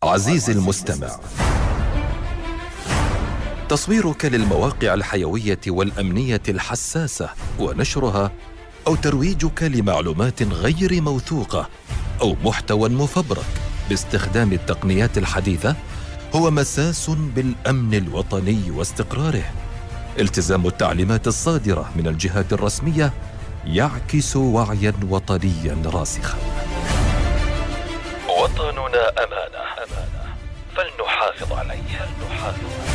عزيزي المستمع، تصويرك للمواقع الحيوية والأمنية الحساسة ونشرها، أو ترويجك لمعلومات غير موثوقة أو محتوى مفبرك باستخدام التقنيات الحديثة هو مساس بالأمن الوطني واستقراره. التزام التعليمات الصادرة من الجهات الرسمية يعكس وعياً وطنياً راسخاً. وطننا أمانة فلنحافظ عليه.